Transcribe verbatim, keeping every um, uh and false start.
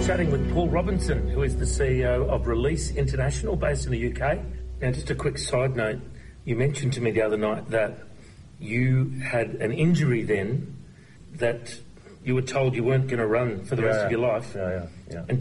Chatting with Paul Robinson, who is the C E O of Release International, based in the U K. Now, just a quick side note, you mentioned to me the other night that you had an injury then that you were told you weren't going to run for the yeah, rest of your life. Yeah, yeah, yeah. And